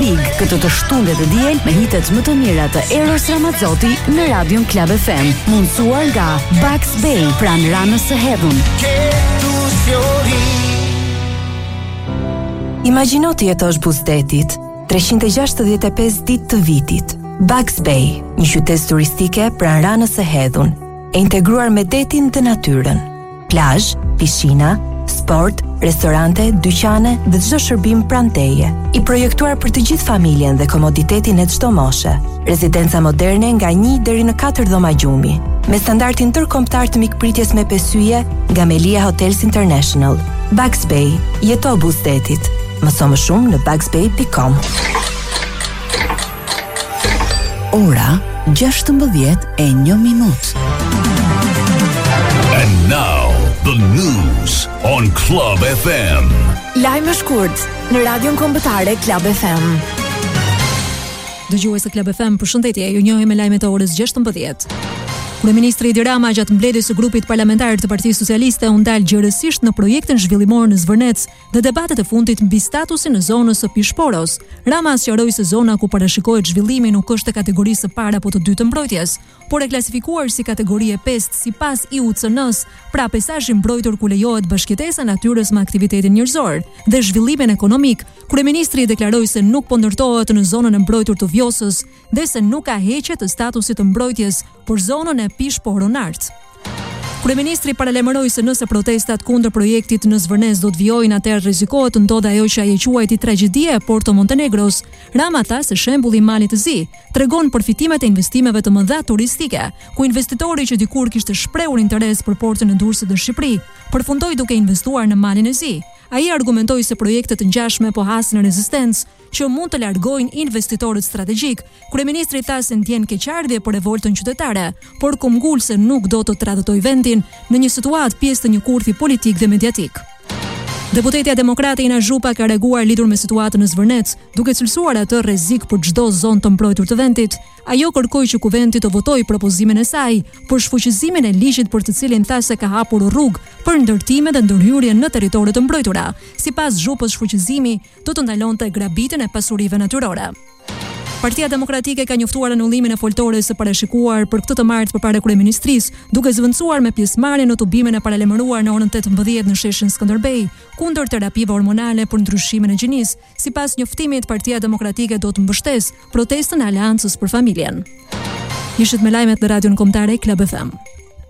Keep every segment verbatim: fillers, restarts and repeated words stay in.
Big këtë të shtunde të diel me hitet më të mira të Eros Ramazzotti në Radion Club F M, mundësuar nga Bugs Bay, pranë Ranës së Hedhun. Imagjino të jetosh buzdetit, treqind e gjashtëdhjetë e pesë ditë të vitit. Bugs Bay, një qytet turistike pranë Ranës së Hedhun, e integruar me detin dhe natyrën. Plazh, piscina, sport, restorante, dyqane dhe çdo shërbim pranë teje. I projektuar për të gjithë familjen dhe komoditetin e çdo moshe. Rezidenca moderne nga një deri në katër dhoma gjumi, me standardin ndërkombëtar të mikpritjes me pesë yje nga Melia Hotels International. Bugs Bay, jeto buzdetit. Mëso më shumë në bugs bay dot com. Ora gjashtëmbëdhjetë e një minutë. And now, the news on Club F M. Lajme shkurt në Radion Kombëtare Club F M. Dëgjues të Club F M, përshëndetje, ju njohim me lajmet e orës gjashtëmbëdhjetë. Kryeministri Edi Rama gjatë mbledhjes së grupit parlamentar të Partisë Socialiste u ndal gjërësisht në projektin zhvillimor në Zvërnec dhe debatet e fundit mbi statusin e zonës së Pishporos. Rama sqaroi se zona ku parashikohet zhvillimi nuk është e kategorisë së parë apo të dytë të mbrojtjes, por e klasifikuar si kategori e pesë sipas I U C N-s, pra peizazhi mbrojtur ku lejohet bashkëtesa e natyrës me aktivitetin njerëzor dhe zhvillimin ekonomik. Kryeministri deklaroi se nuk po ndërtohet në zonën e mbrojtur të Vjosës dhe se nuk ka heqje të statusit të mbrojtjes për zonën e Pishporon Art. Kryeministri paralajmëroi se nëse protestat kundër projektit në Zvërnec do të vijojnë, atëherë rrezikohet të ndodhë ajo që ai e quajti tragjedia e Porto Montenegros. Rama tha se shembulli i Malit të Zi tregon përfitimet e investimeve të mëdha turistike, ku investitori që dikur kishte shprehur interes për portin e Durrësit në Shqipëri, përfundoi duke investuar në Malin e Zi. Ai argumentoi se projektet të ngjashme po hasin rezistencë që mund të largojnë investitorët strategjik. Kryeministri tha se ndjen keqardhje për revoltën qytetare, por kumgulse nuk do të tradhtojë vendin në një situatë pjesë të një kurthi politik dhe mediatik. Deputetja demokrate Ina Zhupa ka reaguar lidhur me situatën në Zvërnec, duke cilësuar atë rrezik për çdo zonë të mbrojtur të vendit. Ajo kërkoi që kuvendit të votojë propozimin e saj për shfuqizimin e ligjit për të cilin tha se ka hapur rrugë për ndërtime dhe ndërhyrje në territore të mbrojtura. Sipas Zhupës, shfuqizimi do të ndalonte grabitjen e pasurive natyrore. Partia Demokratike ka njoftuar anullimin e foltores së parashikuar për këtë të martë përpara kryeministrisë, duke zëvendësuar me pjesëmarrje në tubimin e paralajmëruar në orën tetëmbëdhjetë në sheshin Skënderbej, kundër terapive hormonale për ndryshimin e gjinisë. Sipas njoftimit, Partia Demokratike do të mbështesë protestën e Aleancës për Familjen. Ishit me lajmet në Radion Kombëtare Club F M.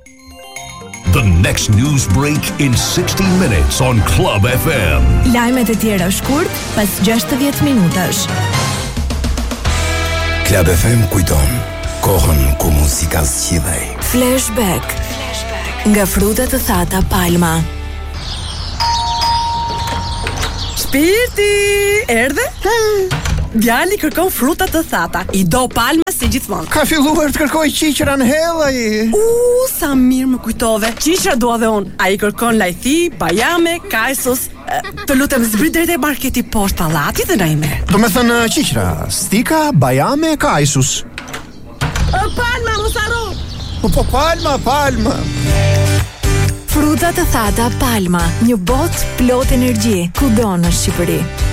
The next news break in sixty minutes on Club F M. Lajmet e tjera shkurt pas gjashtëdhjetë minutash. Club F M kujton kohën ku muzika zgjidhej. Flashback. Nga frutat të thata Palma. Shpirti, erdhe? Djali kërkon fruta të thata. I do Palma si gjithmonë. Ka filluar të kërkoj qiqra në hell ai. U, sa mirë më kujtove. Qiqra dua dhe unë. Ai kërkon lajthi, bajame, kajsos. Të lutem zbrit drejt e marketi poshtë pallati dhe na i merr. Do me thënë qiqra, stika, bajame, kajsus. Palma, mos harro. Po po Palma, Palma. Fruta të thata Palma, një botë plot energji, kudo në Shqipëri.